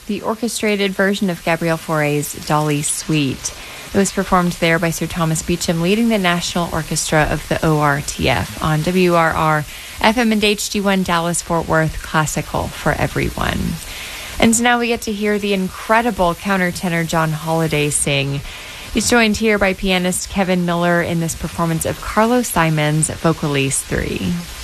the orchestrated version of Gabrielle Fauré's Dolly Suite. It was performed there by Sir Thomas Beecham, leading the National Orchestra of the ORTF on WRR FM and HD1 Dallas-Fort Worth, classical for everyone. And now we get to hear the incredible countertenor John Holliday sing. He's joined here by pianist Kevin Miller in this performance of Carlos Simon's Vocalise 3.